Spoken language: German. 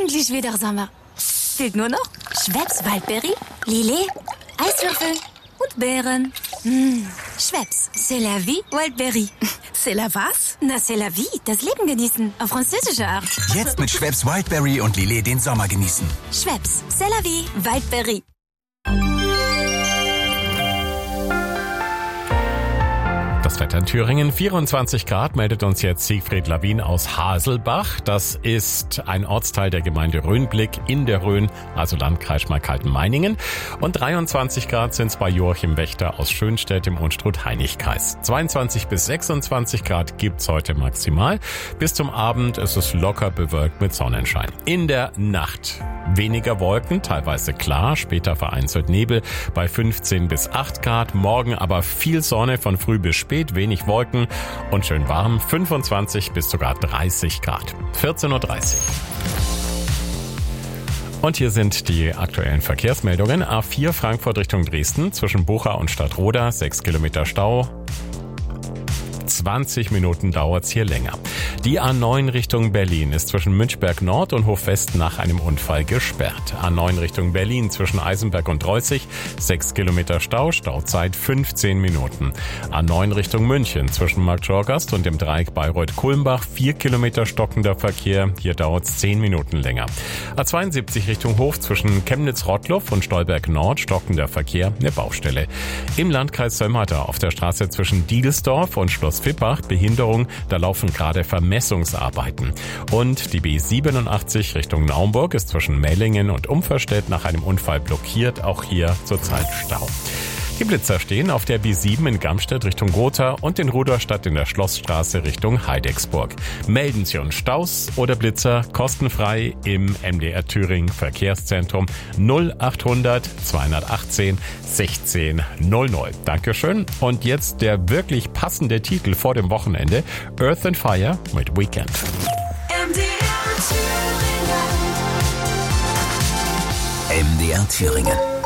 Endlich wieder Sommer. Fehlt nur noch Schweppes Waldbeere, Lillet, Eiswürfel und Beeren. Schweppes, c'est la vie, Waldbeere. C'est la was? Na, c'est la vie, das Leben genießen, auf französische Art. Jetzt mit Schweppes Wildberry und Lillet den Sommer genießen. Schweppes, c'est la vie, Waldbeere. Das Wetter in Thüringen, 24 Grad, meldet uns jetzt Siegfried Lawin aus Haselbach. Das ist ein Ortsteil der Gemeinde Rhönblick in der Rhön, also Landkreis Schmalkalden-Meiningen. Und 23 Grad sind es bei Joachim Wächter aus Schönstedt im Unstrut-Hainich-Kreis. 22 bis 26 Grad gibt's heute maximal. Bis zum Abend ist es locker bewölkt mit Sonnenschein. In der Nacht weniger Wolken, teilweise klar, später vereinzelt Nebel bei 15 bis 8 Grad. Morgen aber viel Sonne von früh bis spät. Wenig Wolken und schön warm, 25 bis sogar 30 Grad. 14.30 Uhr. Und hier sind die aktuellen Verkehrsmeldungen. A4 Frankfurt Richtung Dresden zwischen Bucha und Stadtroda, 6 Kilometer Stau. 20 Minuten dauert's hier länger. Die A9 Richtung Berlin ist zwischen Münchberg Nord und Hofwest nach einem Unfall gesperrt. A9 Richtung Berlin zwischen Eisenberg und Dreuzig, 6 Kilometer Stau, Stauzeit 15 Minuten. A9 Richtung München zwischen Marktschorgast und dem Dreieck Bayreuth-Kulmbach, 4 Kilometer stockender Verkehr, hier dauert's 10 Minuten länger. A72 Richtung Hof zwischen Chemnitz-Rottluff und Stolberg Nord, stockender Verkehr, eine Baustelle. Im Landkreis Sömmerda auf der Straße zwischen Diedelsdorf und Schloss Fippach, Behinderung, da laufen gerade Vermessungsarbeiten. Und die B87 Richtung Naumburg ist zwischen Mellingen und Umverstedt nach einem Unfall blockiert, auch hier zurzeit Stau. Die Blitzer stehen auf der B7 in Gamstedt Richtung Gotha und in Rudolstadt in der Schlossstraße Richtung Heidecksburg. Melden Sie uns Staus oder Blitzer kostenfrei im MDR Thüringen Verkehrszentrum 0800 218 16 00. Dankeschön. Und jetzt der wirklich passende Titel vor dem Wochenende: Earth and Fire mit Weekend. MDR Thüringen.